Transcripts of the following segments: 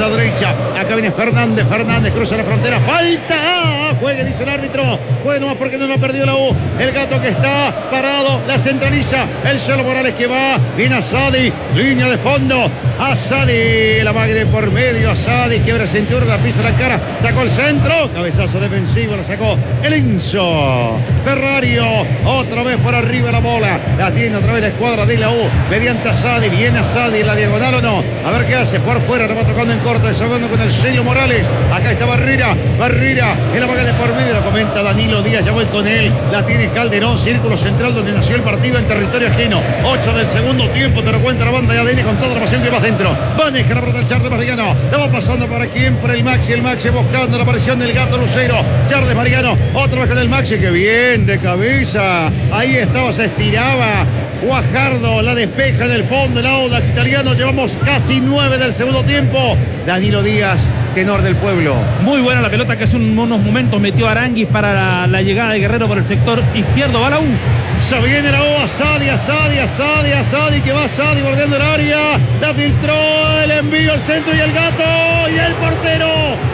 la derecha. Acá viene Fernández cruza la frontera. ¡Falta! Juegue, dice el árbitro. Bueno, más porque no lo ha perdido la U. El Gato que está parado, la centraliza. El Cholo Morales que va. Viene Asadi, línea de fondo. Asadi, la mague de por medio. Asadi, quiebra cintura, la pisa la cara. Sacó el centro. Cabezazo defensivo, la sacó el Enzo Ferrario. Otra vez por arriba la bola. La tiene otra vez la escuadra de la U. Mediante Asadi, viene Asadi en la diagonal o no. A ver qué hace. Por fuera, lo va tocando en corto, desahogando con el sello Morales. Acá está Barrera en la maga de por medio. Lo comenta Danilo Díaz, ya voy con él. La tiene Calderón, círculo central donde nació el partido en territorio ajeno. 8 del segundo tiempo, te lo cuenta la banda de ADN con toda la pasión que va dentro. Maneja la pelota el Charles Mariano. La va pasando para quién, por el Maxi buscando la aparición del Gato Lucero. Charles Mariano, otra vez con el Maxi, que bien de cabeza. Ahí estaba, se estiraba. Guajardo la despeja en el fondo del Audax italiano. Llevamos casi 9 del segundo tiempo. Danilo Díaz, tenor del pueblo. Muy buena la pelota que hace unos momentos metió Aranguis para la llegada de Guerrero por el sector izquierdo. Va la U. Se viene la U. Asadi, que va Asadi bordeando el área. La filtró, el envío al centro y el Gato. Y el portero.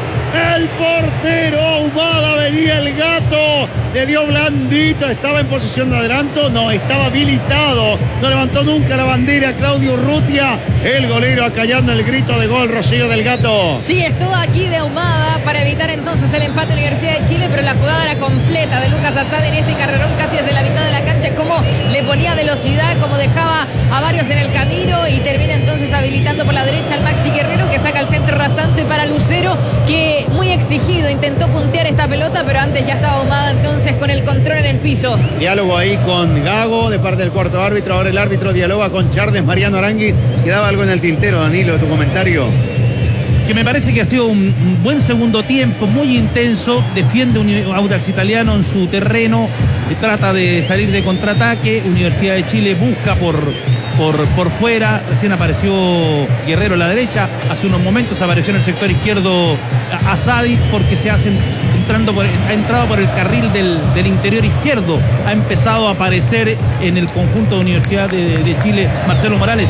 Ahumada, venía el Gato, le dio blandito, estaba en posición de adelanto, no, estaba habilitado, no levantó nunca la bandera Claudio Urrutia, el golero acallando el grito de gol, Rocío del Gato. Sí, estuvo aquí de Ahumada para evitar entonces el empate Universidad de Chile, pero la jugada era completa de Lucas Asadi en este carrerón casi desde la mitad de la cancha, como le ponía velocidad, como dejaba a varios en el camino y termina entonces habilitando por la derecha al Maxi Guerrero, que saca el centro rasante para Lucero, que muy exigido intentó puntear esta pelota, pero antes ya estaba Ahumada entonces con el control en el piso. Diálogo ahí con Gago de parte del cuarto árbitro. Ahora el árbitro dialoga con Charles Mariano Aranguis. Quedaba algo en el tintero, Danilo, tu comentario. Que me parece que ha sido un buen segundo tiempo, muy intenso, defiende un Audax italiano en su terreno, trata de salir de contraataque, Universidad de Chile busca por fuera, recién apareció Guerrero a la derecha, hace unos momentos apareció en el sector izquierdo Asadi porque ha entrado por el carril del interior izquierdo, ha empezado a aparecer en el conjunto de Universidad de Chile Marcelo Morales.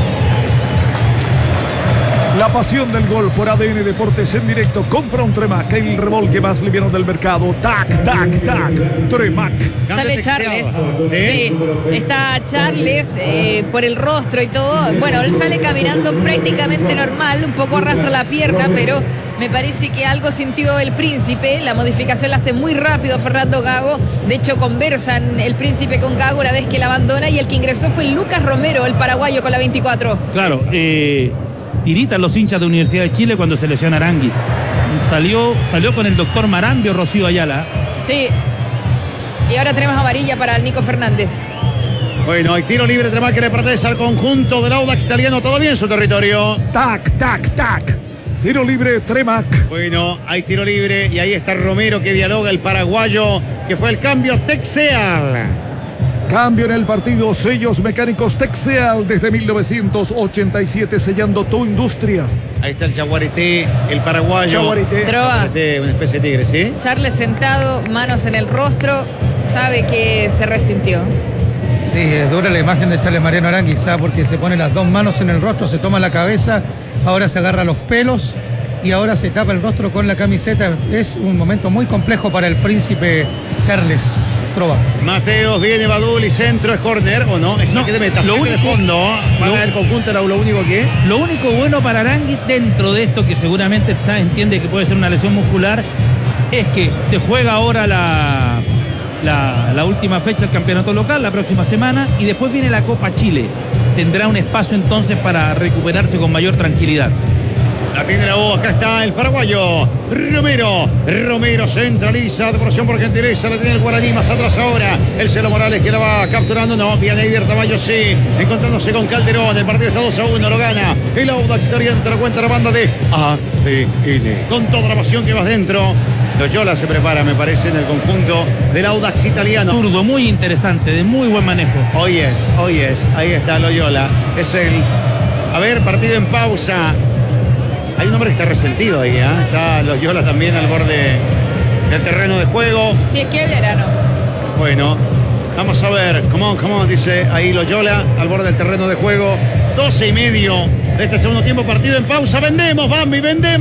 La pasión del gol por ADN Deportes en directo. Compra un Tremac, el remolque más liviano del mercado. Tac, Tremac. Sale Charles. Sí, está Charles por el rostro y todo. Bueno, él sale caminando prácticamente normal, un poco arrastra la pierna, pero me parece que algo sintió el Príncipe. La modificación la hace muy rápido Fernando Gago. De hecho, conversan el Príncipe con Gago una vez que la abandona, y el que ingresó fue Lucas Romero, el paraguayo, con la 24. Claro, tiritan los hinchas de Universidad de Chile cuando se lesiona Aranguis. Salió con el doctor Marambio, Rocío Ayala. Sí. Y ahora tenemos amarilla para el Nico Fernández. Bueno, hay tiro libre, Tremac, que le pertenece al conjunto del Audax italiano, todavía en su territorio. Tac. Tiro libre, Tremac. Bueno, hay tiro libre y ahí está Romero que dialoga, el paraguayo, que fue el cambio Texeal. Cambio en el partido, sellos mecánicos Texeal desde 1987, sellando tu industria. Ahí está el Jaguarete, el paraguayo. Jaguarete. Trova. Una especie de tigre, ¿sí? Charles sentado, manos en el rostro, sabe que se resintió. Sí, es dura la imagen de Charles Mariano Aranguis, porque se pone las dos manos en el rostro, se toma la cabeza, ahora se agarra los pelos y ahora se tapa el rostro con la camiseta. Es un momento muy complejo para el príncipe Charles Trova. Mateos, viene Badul y centro, es córner, ¿o no? Es saque de meta, saque de fondo para el conjunto, lo único que... Lo único bueno para Aranguis dentro de esto, que seguramente entiende que puede ser una lesión muscular, es que se juega ahora la última fecha del campeonato local, la próxima semana, y después viene la Copa Chile. Tendrá un espacio entonces para recuperarse con mayor tranquilidad. La tiene la U, acá está el paraguayo Romero centraliza, devolución por gentileza, la tiene el guaraní, más atrás ahora el Celo Morales, que la va capturando, no, bien Eider Tamayo, sí, encontrándose con Calderón, el partido está 2-1, lo gana el Audax italiano, te lo cuenta la banda de ADN, con toda la pasión que va dentro. Loyola se prepara, me parece, en el conjunto del Audax italiano. Zurdo muy interesante, de muy buen manejo. Hoy es, ahí está Loyola, es el, partido en pausa. Hay un hombre que está resentido ahí, está Loyola también al borde del terreno de juego. Sí, es que verano. Bueno, vamos a ver, come on, dice ahí Loyola al borde del terreno de juego. 12:30 de este segundo tiempo, partido en pausa. Vendemos, Bambi, vendemos.